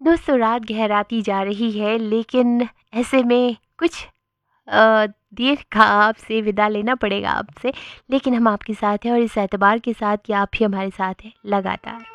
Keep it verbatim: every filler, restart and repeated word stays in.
दोस्तों रात गहराती जा रही है, लेकिन ऐसे में कुछ अ, देर का आपसे विदा लेना पड़ेगा आपसे, लेकिन हम आपके साथ हैं और इस एतबार के साथ कि आप भी हमारे साथ हैं लगातार।